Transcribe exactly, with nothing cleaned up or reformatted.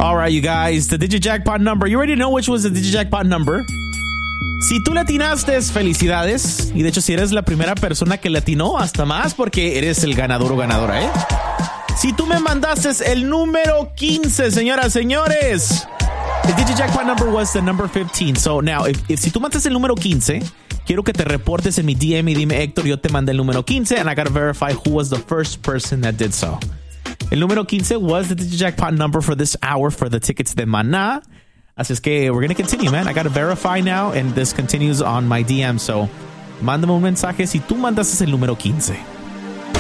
All right, you guys, the Digijackpot number. You already know which was the Digijackpot number. Si tú le atinaste, felicidades. Y de hecho, si eres la primera persona que le atinó, hasta más, porque eres el ganador o ganadora, ¿eh? Si tú me mandaste el número quince, señoras, señores. The Digijackpot number was the number fifteen. So now, if, if, si tú mandaste el número quince, quiero que te reportes en mi D M y dime, Héctor, yo te mandé el número quince, and I gotta verify who was the first person that did so. El número quince was the Digijackpot number for this hour for the tickets de Maná. Así es que we're going to continue, man. I got to verify now, and this continues on my D M. So, mándame un mensaje si tú mandaste el número quince.